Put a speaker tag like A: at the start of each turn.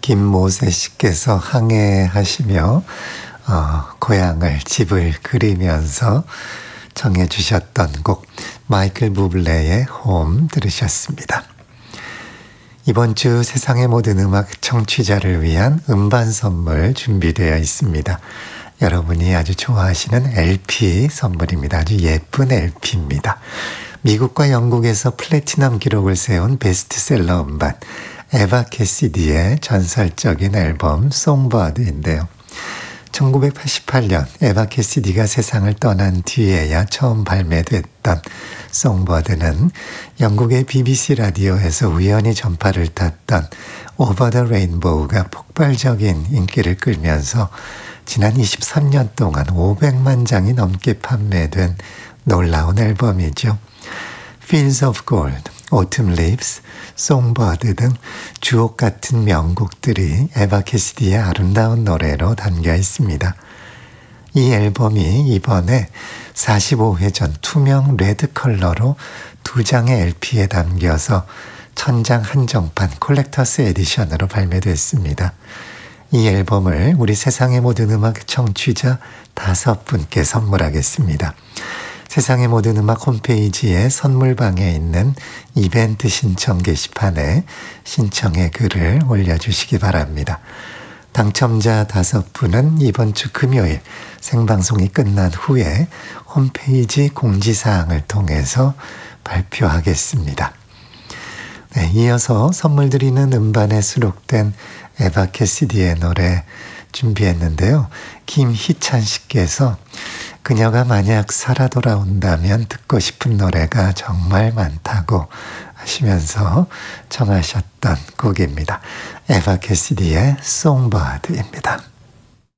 A: 김모세 씨께서 항해하시며 고향을 집을 그리면서 정해 주셨던 곡 마이클 부블레의 홈 들으셨습니다. 이번 주 세상의 모든 음악 청취자를 위한 음반 선물 준비되어 있습니다. 여러분이 아주 좋아하시는 LP 선물입니다. 아주 예쁜 LP입니다. 미국과 영국에서 플래티넘 기록을 세운 베스트셀러 음반 에바 캐시디의 전설적인 앨범 송버드인데요. 1988년 에바 캐시디가 세상을 떠난 뒤에야 처음 발매됐던 송버드는 영국의 BBC 라디오에서 우연히 전파를 탔던 오버 더 레인보우가 폭발적인 인기를 끌면서 지난 23년 동안 500만 장이 넘게 판매된 놀라운 앨범이죠. Fields of Gold, Autumn Leaves, Songbird 등 주옥 같은 명곡들이 에바 캐시디의 아름다운 노래로 담겨 있습니다. 이 앨범이 이번에 45회전 투명 레드 컬러로 2장의 LP에 담겨서 천장 한정판 콜렉터스 에디션으로 발매됐습니다. 이 앨범을 우리 세상의 모든 음악 청취자 5분께 선물하겠습니다. 세상의 모든 음악 홈페이지에 선물방에 있는 이벤트 신청 게시판에 신청의 글을 올려주시기 바랍니다. 당첨자 5분은 이번 주 금요일 생방송이 끝난 후에 홈페이지 공지사항을 통해서 발표하겠습니다. 네, 이어서 선물 드리는 음반에 수록된 에바 캐시디의 노래 준비했는데요. 김희찬 씨께서 그녀가 만약 살아 돌아온다면 듣고 싶은 노래가 정말 많다고 하시면서 청하셨던 곡입니다. 에바 캐시디의 송버드입니다.